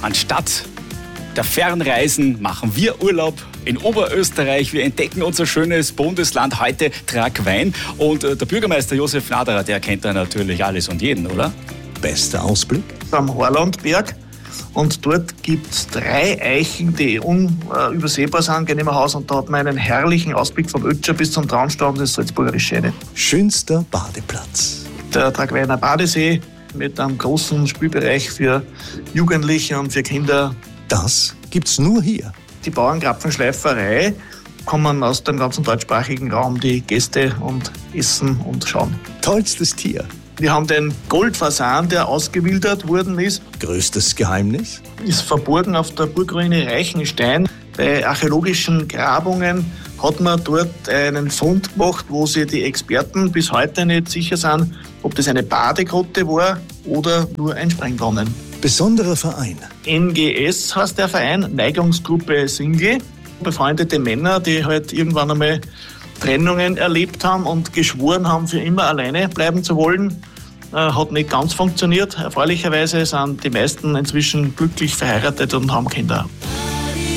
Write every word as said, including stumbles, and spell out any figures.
anstatt der Fernreisen machen wir Urlaub in Oberösterreich. Wir entdecken unser schönes Bundesland heute Tragwein. Und äh, der Bürgermeister Josef Naderer, der kennt da natürlich alles und jeden, oder? Bester Ausblick? Am Horlandberg. Und dort gibt es drei Eichen, die unübersehbar sind, gehen immer Haus. Und da hat man einen herrlichen Ausblick vom Ötscher bis zum Traunstein des Salzburger Scheide. Schönster Badeplatz? Der Tragweiner Badesee mit einem großen Spielbereich für Jugendliche und für Kinder. Das gibt's nur hier. Die Bauernkrapfenschleiferei kommen aus dem ganzen deutschsprachigen Raum, die Gäste und essen und schauen. Tollstes Tier? Wir haben den Goldfasan, der ausgewildert worden ist. Größtes Geheimnis? Ist verborgen auf der Burgruine Reichenstein. Bei archäologischen Grabungen hat man dort einen Fund gemacht, wo sich die Experten bis heute nicht sicher sind, ob das eine Badegrotte war oder nur ein Springbrunnen. Besonderer Verein? N G S heißt der Verein, Neigungsgruppe Single. Befreundete Männer, die halt irgendwann einmal Trennungen erlebt haben und geschworen haben, für immer alleine bleiben zu wollen. Äh, hat nicht ganz funktioniert. Erfreulicherweise sind die meisten inzwischen glücklich verheiratet und haben Kinder.